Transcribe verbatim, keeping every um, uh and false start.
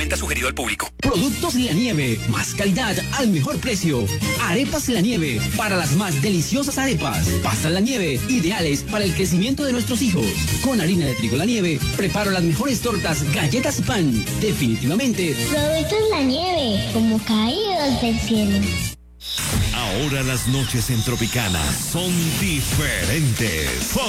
venta sugerido al público. Productos La Nieve, más calidad al mejor precio. Arepas La Nieve, para las más deliciosas arepas. Pastas La Nieve, ideales para el crecimiento de nuestros hijos. Con harina de trigo La Nieve, preparo las mejores tortas, galletas y pan. Definitivamente. Productos La Nieve, como caídos del cielo. Ahora las noches en Tropicana son diferentes.